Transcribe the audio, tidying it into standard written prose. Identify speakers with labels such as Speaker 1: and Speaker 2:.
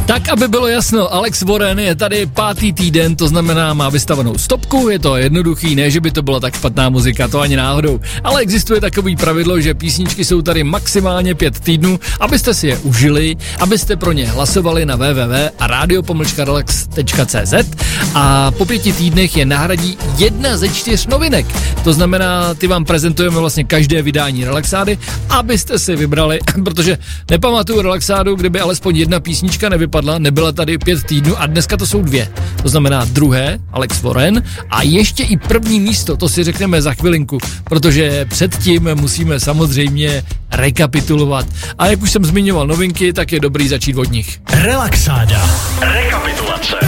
Speaker 1: Tak, aby bylo jasno, Alex Warren je tady 5. týden, to znamená má vystavenou stopku, je to jednoduchý, ne, že by to byla tak špatná muzika, to ani náhodou, ale existuje takový pravidlo, že písničky jsou tady maximálně 5 týdnů, abyste si je užili, abyste pro ně hlasovali na www.radio-relax.cz a po 5 týdnech je nahradí 1 ze 4 novinek, to znamená, ty vám prezentujeme vlastně každé vydání Relaxády, abyste si vybrali, protože nepamatuju Relaxádu, kdyby alespoň jedna písnička nevypadla, nebyla tady 5 týdnů a dneska to jsou 2. To znamená druhé, Alex Warren, a ještě i první místo, to si řekneme za chvilinku, protože předtím musíme samozřejmě rekapitulovat. A jak už jsem zmiňoval novinky, tak je dobrý začít od nich.
Speaker 2: Relaxáda. Rekapitulace.